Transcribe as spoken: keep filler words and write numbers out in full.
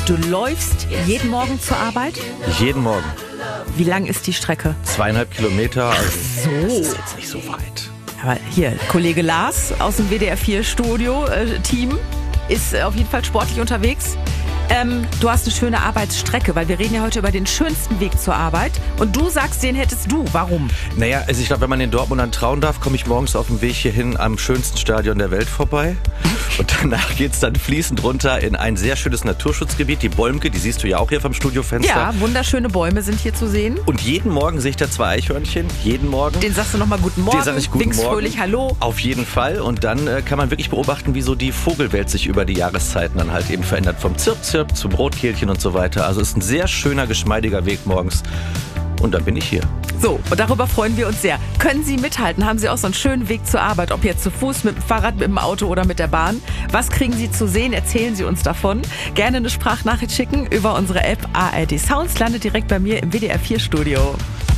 Du läufst jeden Morgen zur Arbeit? Jeden Morgen. Wie lang ist die Strecke? Zweieinhalb Kilometer. Also So. Das ist jetzt nicht so weit. Aber hier, Kollege Lars aus dem W D R vier Studio-Team ist auf jeden Fall sportlich unterwegs. Ähm, du hast eine schöne Arbeitsstrecke, weil wir reden ja heute über den schönsten Weg zur Arbeit. Und du sagst, den hättest du. Warum? Naja, also ich glaube, wenn man den Dortmundern trauen darf, komme ich morgens auf dem Weg hierhin am schönsten Stadion der Welt vorbei. Und danach geht es dann fließend runter in ein sehr schönes Naturschutzgebiet, die Bolmke, die siehst du ja auch hier vom Studiofenster. Ja, wunderschöne Bäume sind hier zu sehen. Und jeden Morgen sehe ich da zwei Eichhörnchen, jeden Morgen. Den sagst du nochmal guten Morgen, Den sag ich guten winkst Morgen. fröhlich Hallo. Auf jeden Fall. Und dann äh, kann man wirklich beobachten, wie so die Vogelwelt sich über die Jahreszeiten dann halt eben verändert. Vom Zirp-Zirp zum Rotkehlchen und so weiter. Also es ist ein sehr schöner, geschmeidiger Weg morgens. Und dann bin ich hier. So, und darüber freuen wir uns sehr. Können Sie mithalten? Haben Sie auch so einen schönen Weg zur Arbeit? Ob jetzt zu Fuß, mit dem Fahrrad, mit dem Auto oder mit der Bahn? Was kriegen Sie zu sehen? Erzählen Sie uns davon. Gerne eine Sprachnachricht schicken über unsere App A R D Sounds. Landet direkt bei mir im W D R vier Studio.